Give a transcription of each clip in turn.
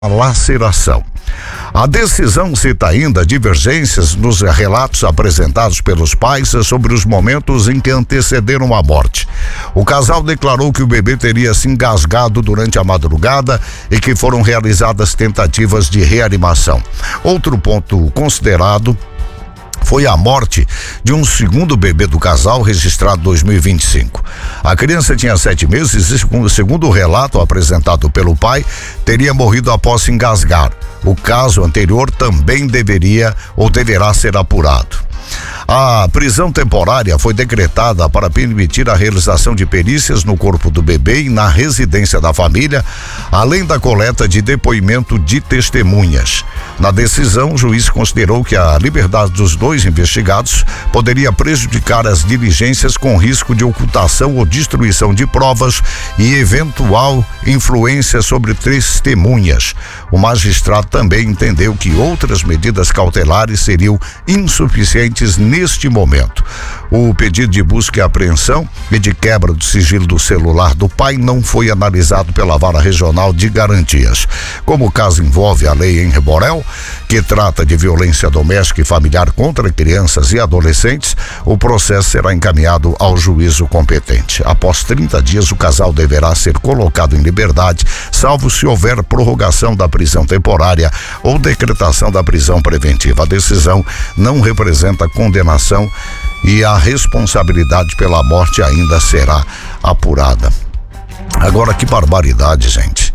laceração. A decisão cita ainda divergências nos relatos apresentados pelos pais sobre os momentos em que antecederam a morte. O casal declarou que o bebê teria se engasgado durante a madrugada e que foram realizadas tentativas de reanimação. Outro ponto considerado foi a morte de um segundo bebê do casal, registrado em 2025. A criança tinha 7 meses e, segundo o relato apresentado pelo pai, teria morrido após se engasgar. O caso anterior também deverá ser apurado. A prisão temporária foi decretada para permitir a realização de perícias no corpo do bebê e na residência da família, além da coleta de depoimento de testemunhas. Na decisão, o juiz considerou que a liberdade dos dois investigados poderia prejudicar as diligências com risco de ocultação ou destruição de provas e eventual influência sobre testemunhas. O magistrado também entendeu que outras medidas cautelares seriam insuficientes neste momento. O pedido de busca e apreensão e de quebra do sigilo do celular do pai não foi analisado pela Vara Regional de Garantias. Como o caso envolve a lei Henri Borel, que trata de violência doméstica e familiar contra crianças e adolescentes, o processo será encaminhado ao juízo competente. Após 30 dias, o casal deverá ser colocado em liberdade, salvo se houver prorrogação da prisão temporária ou decretação da prisão preventiva. A decisão não representa condenação e a responsabilidade pela morte ainda será apurada. Agora, que barbaridade, gente.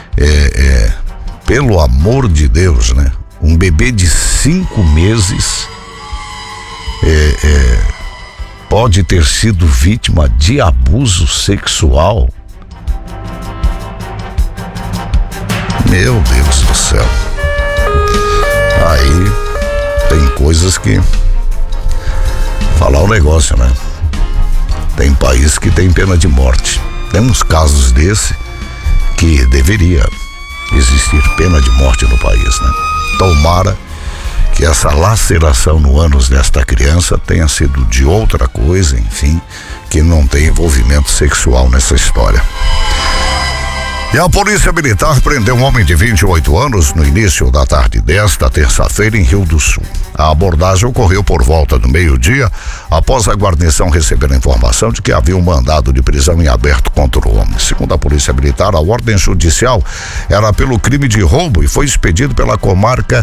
Pelo amor de Deus, né? Um bebê de 5 meses pode ter sido vítima de abuso sexual. Meu Deus do céu. Aí tem coisas que... Falar o negócio, né? Tem país que tem pena de morte. Tem uns casos desse que deveria existir pena de morte no país, né? Tomara que essa laceração no ânus desta criança tenha sido de outra coisa, enfim, que não tem envolvimento sexual nessa história. E a Polícia Militar prendeu um homem de 28 anos no início da tarde desta terça-feira em Rio do Sul. A abordagem ocorreu por volta do meio-dia, após a guarnição receber a informação de que havia um mandado de prisão em aberto contra o homem. Segundo a Polícia Militar, a ordem judicial era pelo crime de roubo e foi expedido pela comarca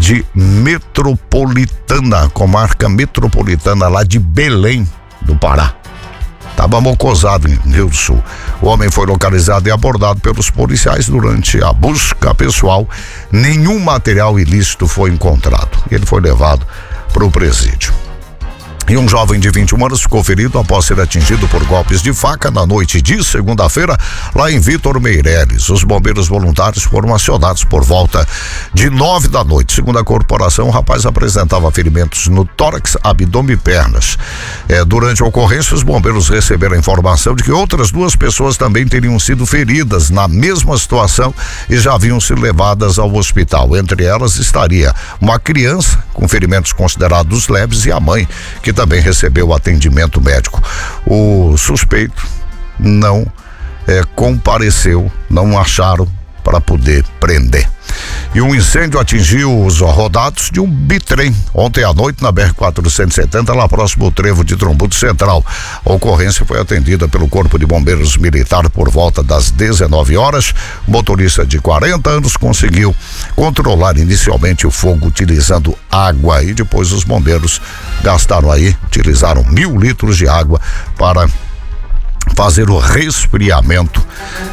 metropolitana lá de Belém, do Pará. Estava mocosado em Rio do Sul. O homem foi localizado e abordado pelos policiais durante a busca pessoal. Nenhum material ilícito foi encontrado. Ele foi levado para o presídio. E um jovem de 21 anos ficou ferido após ser atingido por golpes de faca na noite de segunda-feira, lá em Vitor Meireles. Os bombeiros voluntários foram acionados por volta de 9 da noite. Segundo a corporação, o rapaz apresentava ferimentos no tórax, abdômen e pernas. Durante a ocorrência, os bombeiros receberam a informação de que outras 2 pessoas também teriam sido feridas na mesma situação e já haviam sido levadas ao hospital. Entre elas estaria uma criança com ferimentos considerados leves e a mãe, que também recebeu atendimento médico. O suspeito não compareceu, não acharam para poder prender. E um incêndio atingiu os rodados de um bitrem ontem à noite na BR-470, lá próximo ao trevo de Trombudo Central. A ocorrência foi atendida pelo Corpo de Bombeiros Militar por volta das 19 horas. O motorista de 40 anos conseguiu controlar inicialmente o fogo utilizando água e depois os bombeiros utilizaram 1.000 litros de água para fazer o resfriamento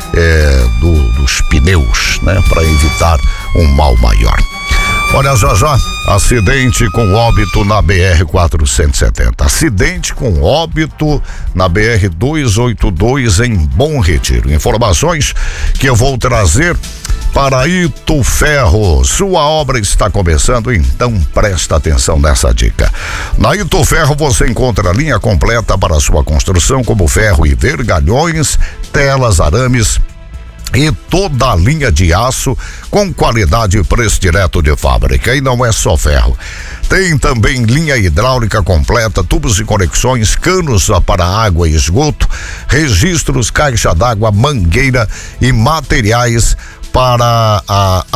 dos pneus, né, para evitar um mal maior. Olha, já, acidente com óbito na BR-470. Acidente com óbito na BR-282 em Bom Retiro. Informações que eu vou trazer para Ituferro. Sua obra está começando, então presta atenção nessa dica. Na Ituferro você encontra a linha completa para sua construção, como ferro e vergalhões, telas, arames e toda a linha de aço com qualidade e preço direto de fábrica. E não é só ferro. Tem também linha hidráulica completa, tubos e conexões, canos para água e esgoto, registros, caixa d'água, mangueira e materiais para a